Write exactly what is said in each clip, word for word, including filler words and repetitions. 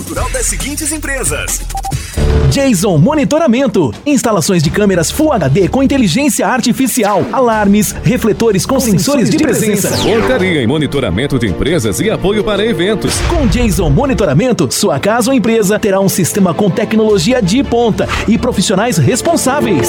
natural das seguintes empresas: Jason Monitoramento, instalações de câmeras Full H D com inteligência artificial, alarmes, refletores com, com sensores, sensores de, de presença, portaria e monitoramento de empresas e apoio para eventos. Com Jason Monitoramento, sua casa ou empresa terá um sistema com tecnologia de ponta e profissionais responsáveis.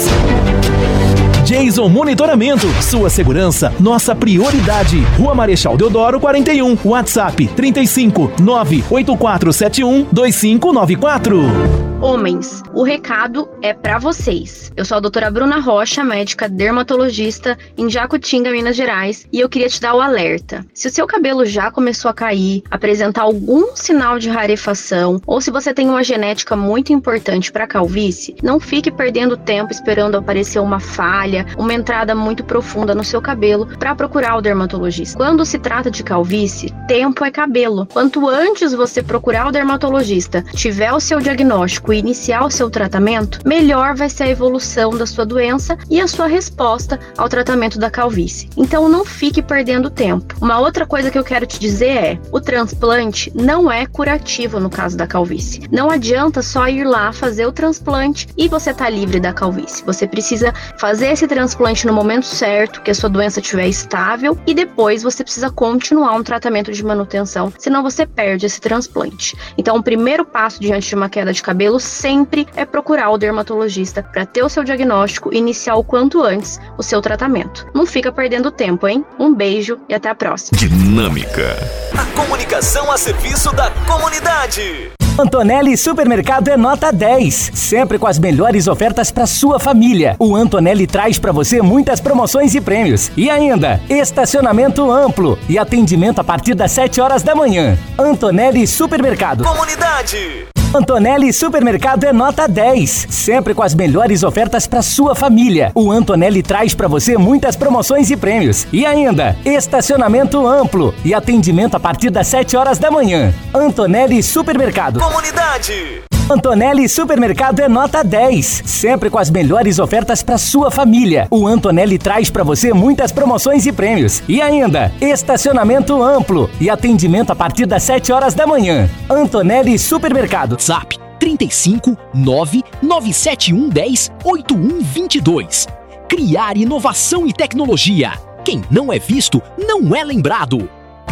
Jason Monitoramento, sua segurança, nossa prioridade. Rua Marechal Deodoro quarenta e um, WhatsApp trinta e cinco, nove oito quatro sete um, dois cinco nove quatro. Homens, o recado é pra vocês. Eu sou a doutora Bruna Rocha, médica dermatologista em Jacutinga, Minas Gerais, e eu queria te dar o alerta. Se o seu cabelo já começou a cair, apresentar algum sinal de rarefação, ou se você tem uma genética muito importante para calvície, não fique perdendo tempo esperando aparecer uma falha, uma entrada muito profunda no seu cabelo para procurar o dermatologista. Quando se trata de calvície, tempo é cabelo. Quanto antes você procurar o dermatologista, tiver o seu diagnóstico e iniciar o seu tratamento, melhor vai ser a evolução da sua doença e a sua resposta ao tratamento da calvície. Então não fique perdendo tempo. Uma outra coisa que eu quero te dizer é, o transplante não é curativo no caso da calvície. Não adianta só ir lá fazer o transplante e você tá livre da calvície. Você precisa fazer esse transplante no momento certo, que a sua doença estiver estável, e depois você precisa continuar um tratamento de manutenção, senão você perde esse transplante. Então o primeiro passo diante de uma queda de cabelo sempre é procurar o dermatologista para ter o seu diagnóstico e iniciar o quanto antes o seu tratamento. Não fica perdendo tempo, hein? Um beijo e até a próxima. Dinâmica. A comunicação a serviço da comunidade. Antonelli Supermercado é nota dez, sempre com as melhores ofertas para sua família. O Antonelli traz para você muitas promoções e prêmios. E ainda, estacionamento amplo e atendimento a partir das sete horas da manhã. Antonelli Supermercado. Comunidade. Antonelli Supermercado é nota dez, sempre com as melhores ofertas para sua família. O Antonelli traz para você muitas promoções e prêmios. E ainda, estacionamento amplo e atendimento a partir das sete horas da manhã. Antonelli Supermercado. Comunidade. Antonelli Supermercado é nota dez, sempre com as melhores ofertas para sua família. O Antonelli traz para você muitas promoções e prêmios. E ainda, estacionamento amplo e atendimento a partir das sete horas da manhã. Antonelli Supermercado. WhatsApp trinta e cinco, nove nove sete um, dez, oito um dois dois. Criar inovação e tecnologia. Quem não é visto, não é lembrado.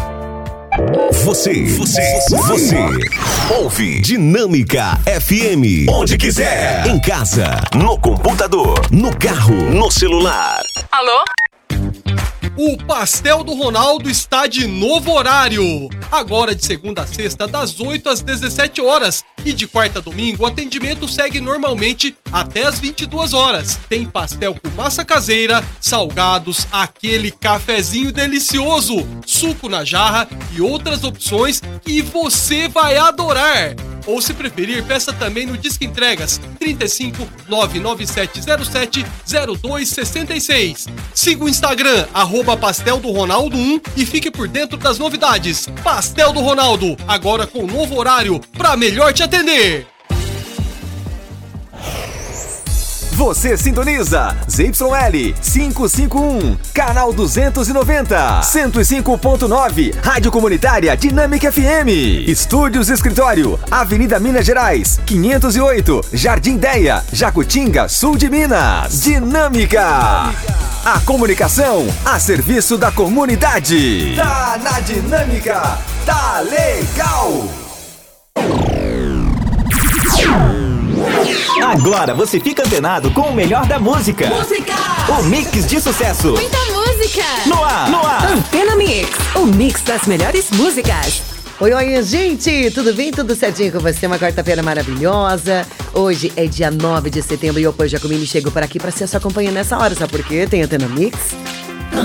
Você, você, você, ouve Dinâmica F M, onde quiser, em casa, no computador, no carro, no celular. Alô? O Pastel do Ronaldo está de novo horário. Agora de segunda a sexta, das oito às dezessete horas. E de quarta a domingo, o atendimento segue normalmente até às vinte e duas horas. Tem pastel com massa caseira, salgados, aquele cafezinho delicioso, suco na jarra e outras opções que você vai adorar. Ou se preferir, peça também no Disque Entregas trinta e cinco, nove nove sete zero sete, zero dois seis seis. Siga o Instagram, arroba Pastel do Ronaldo um e fique por dentro das novidades. Pastel do Ronaldo, agora com novo horário para melhor te atender. Você sintoniza Z Y L quinhentos e cinquenta e um, canal duzentos e noventa, cento e cinco ponto nove, Rádio Comunitária Dinâmica F M. Estúdios Escritório, Avenida Minas Gerais, quinhentos e oito, Jardim Deia, Jacutinga, Sul de Minas. Dinâmica. A comunicação a serviço da comunidade. Tá na Dinâmica, tá legal. Agora você fica antenado com o melhor da música. Música! O mix de sucesso. Muita música! No ar, no ar. Antena Mix, o mix das melhores músicas. Oi, oi, gente! Tudo bem? Tudo certinho com você? Uma quarta-feira maravilhosa. Hoje é dia nove de setembro e eu, Pô Jacomini, chego por aqui pra ser a sua companhia nessa hora. Sabe por quê? Tem Antena Mix